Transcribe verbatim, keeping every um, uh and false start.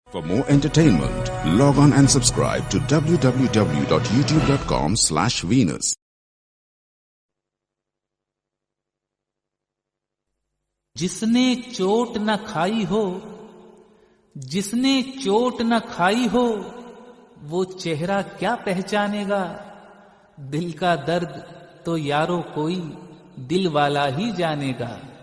For more entertainment, log on and subscribe to w w w dot youtube dot com slash Venus. जिसने चोट न खाई हो, जिसने चोट न खाई हो, वो चेहरा क्या पहचानेगा। दिल का दर्द तो यारो कोई दिल वाला ही जानेगा।